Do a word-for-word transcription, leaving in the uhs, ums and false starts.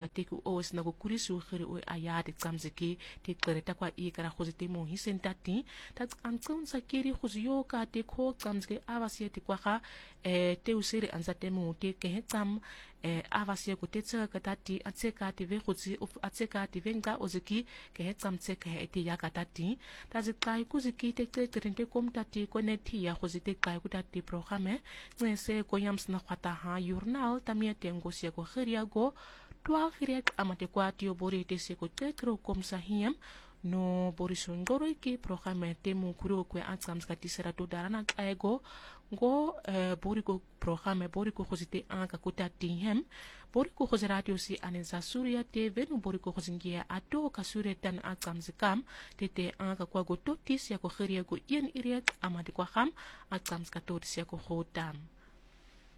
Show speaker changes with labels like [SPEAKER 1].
[SPEAKER 1] te ku os na ku kurisu khiri o aya te tsamzeki te qereta kwa i kara khozi te mo hisentati ta amtsun sakiri khozi yo ka te kho tsamzeki avasie te kwa ga eh te usiri anza te mo te ke hetsam eh avasie ku te tsa ka tati atseka te ve khozi of atseka te venga ozeki ke hetsam tseka ete ya ka tati ta zikai kuziki te te trente kom tati koneti ya khozi te kai ku tati programe ngese ko yams na khata ha journal tamia te ngosia ko khiria go twa khiria amate kwa tio bori te se ko te kro kom sahiam no borisun goro ki programe te mu kuro kwe atsams ka tisera to darana ego go eh, bori ko programe bori ko khosite anka kuta tihem bori ko khos radio si anensa suria te venu bori ko khosingia ato ka suria tan atsams kam te te anka kwa go totis ya ko khiria go ien iriat amate kwa kham atsams ka totis ya ko khotam